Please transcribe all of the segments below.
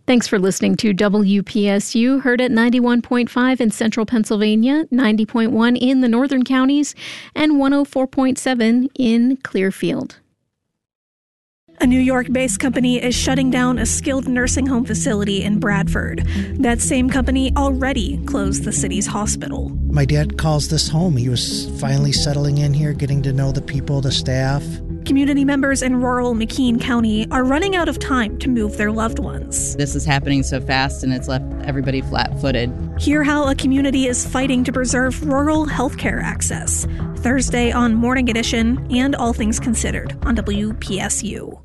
Thanks for listening to WPSU, heard at 91.5 in central Pennsylvania, 90.1 in the northern counties, and 104.7 in Clearfield. A New York-based company is shutting down a skilled nursing home facility in Bradford. That same company already closed the city's hospital. My dad calls this home. He was finally settling in here, getting to know the people, the staff. Community members in rural McKean County are running out of time to move their loved ones. This is happening so fast, and it's left everybody flat-footed. Hear how a community is fighting to preserve rural healthcare access. Thursday on Morning Edition and All Things Considered on WPSU.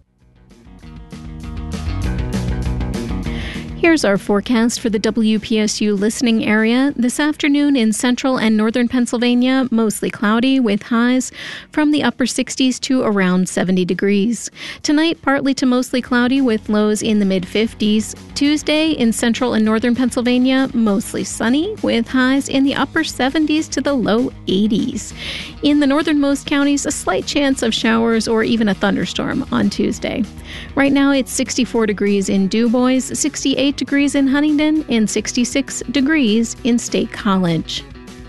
Here's our forecast for the WPSU listening area. This afternoon in central and northern Pennsylvania, mostly cloudy with highs from the upper 60s to around 70 degrees. Tonight, partly to mostly cloudy with lows in the mid-50s. Tuesday in central and northern Pennsylvania, mostly sunny with highs in the upper 70s to the low 80s. In the northernmost counties, a slight chance of showers or even a thunderstorm on Tuesday. Right now, it's 64 degrees in DuBois, 68 degrees in Huntingdon, and 66 degrees in State College.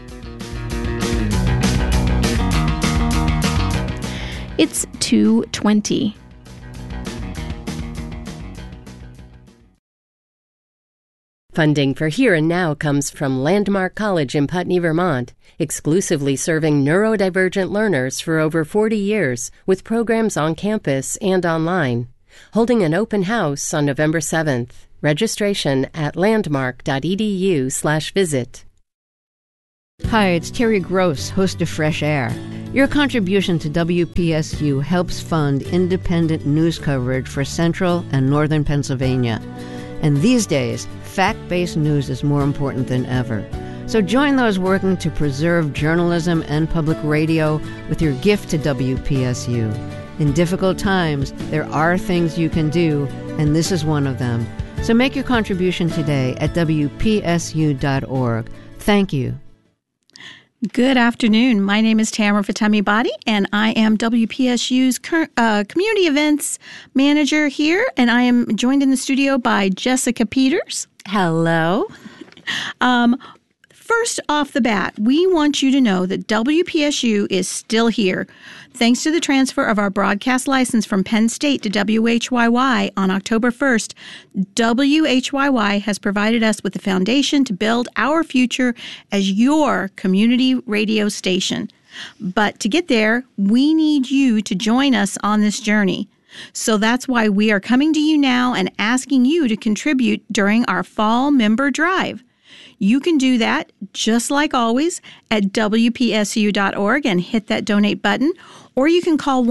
It's 2:20. Funding for Here and Now comes from Landmark College in Putney, Vermont, exclusively serving neurodivergent learners for over 40 years with programs on campus and online. Holding an open house on November 7th. Registration at landmark.edu/visit. Hi, it's Terry Gross, host of Fresh Air. Your contribution to WPSU helps fund independent news coverage for central and northern Pennsylvania. And these days, fact-based news is more important than ever. So join those working to preserve journalism and public radio with your gift to WPSU. In difficult times, there are things you can do, and this is one of them. So make your contribution today at WPSU.org. Thank you. Good afternoon. My name is Tamara Fatemi-Badi, and I am WPSU's Community Events Manager here, and I am joined in the studio by Jessica Peters. Hello. First off the bat, we want you to know that WPSU is still here. Thanks to the transfer of our broadcast license from Penn State to WHYY on October 1st, WHYY has provided us with the foundation to build our future as your community radio station. But to get there, we need you to join us on this journey. So that's why we are coming to you now and asking you to contribute during our fall member drive. You can do that, just like always, at WPSU.org and hit that donate button, or you can call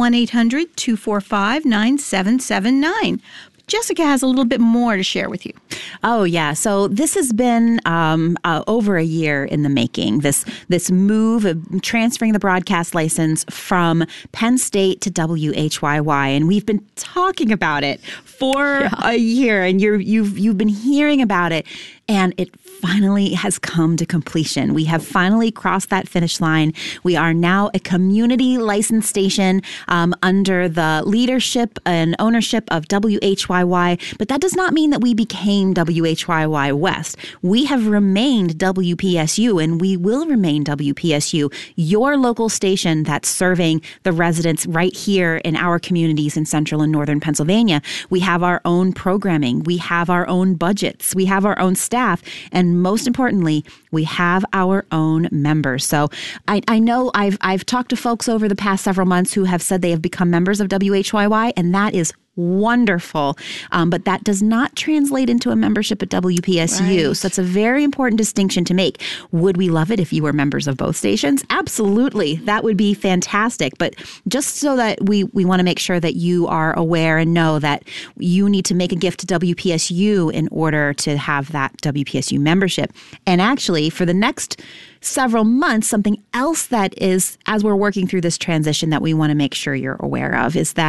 1-800-245-9779. Jessica has a little bit more to share with you. Oh, yeah. So this has been over a year in the making, this move of transferring the broadcast license from Penn State to WHYY. And we've been talking about it for a year, and you've been hearing about it. And it finally has come to completion. We have finally crossed that finish line. We are now a community licensed station under the leadership and ownership of WHYY. But that does not mean that we became WHYY West. We have remained WPSU, and we will remain WPSU, your local station that's serving the residents right here in our communities in central and northern Pennsylvania. We have our own programming. We have our own budgets. We have our own staff. And most importantly, we have our own members. So I know I've talked to folks over the past several months who have said they have become members of WHYY, and that is wonderful. But that does not translate into a membership at WPSU. Right. So it's a very important distinction to make. Would we love it if you were members of both stations? Absolutely. That would be fantastic. But just so that we want to make sure that you are aware and know that you need to make a gift to WPSU in order to have that WPSU membership. And actually, for the next several months, something else that is, as we're working through this transition that we want to make sure you're aware of is that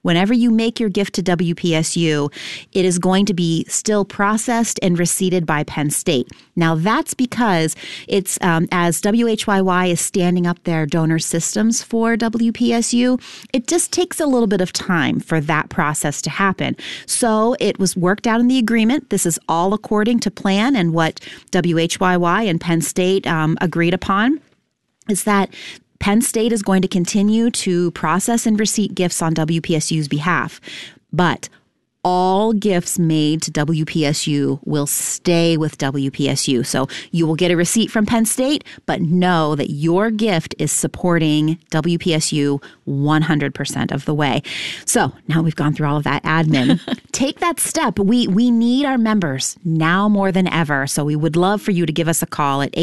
whenever you make your gift to WPSU, it is going to be still processed and receipted by Penn State. Now, that's because it's as WHYY is standing up their donor systems for WPSU, it just takes a little bit of time for that process to happen. So it was worked out in the agreement. This is all according to plan, and what WHYY and Penn State agreed upon is that Penn State is going to continue to process and receipt gifts on WPSU's behalf, but all gifts made to WPSU will stay with WPSU. So you will get a receipt from Penn State, but know that your gift is supporting WPSU 100% of the way. So now we've gone through all of that admin. Take that step. We need our members now more than ever. So we would love for you to give us a call at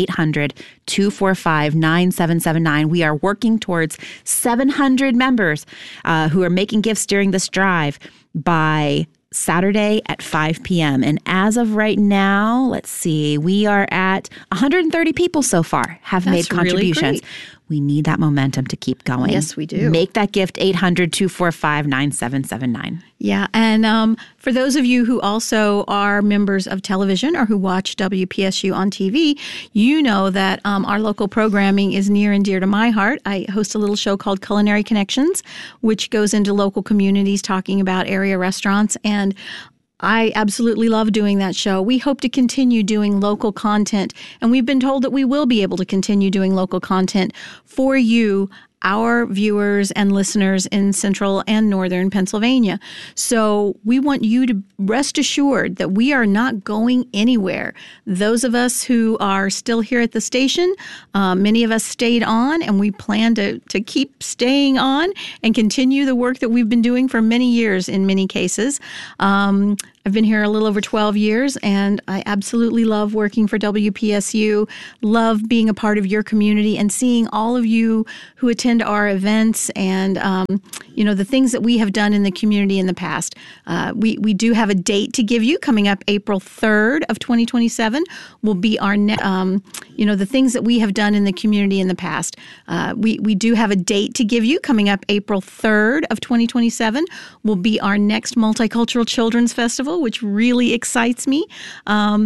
800-245-9779. We are working towards 700 members who are making gifts during this drive by Saturday at 5 p.m. And as of right now, let's see, we are at 130 people so far have made contributions. Really great. We need that momentum to keep going. Yes, we do. Make that gift 800-245-9779. Yeah. And for those of you who also are members of television or who watch WPSU on TV, you know that our local programming is near and dear to my heart. I host a little show called Culinary Connections, which goes into local communities talking about area restaurants. And I absolutely love doing that show. We hope to continue doing local content, and we've been told that we will be able to continue doing local content for you, our viewers and listeners in central and northern Pennsylvania. So we want you to rest assured that we are not going anywhere. Those of us who are still here at the station, many of us stayed on, and we plan to keep staying on and continue the work that we've been doing for many years in many cases. I've been here a little over 12 years, and I absolutely love working for WPSU, love being a part of your community and seeing all of you who attend our events and, the things that we have done in the community in the past. We do have a date to give you coming up April 3rd of 2027 will be our next, the things that we have done in the community in the past. We do have a date to give you coming up April 3rd of 2027 will be our next Multicultural Children's Festival, which really excites me.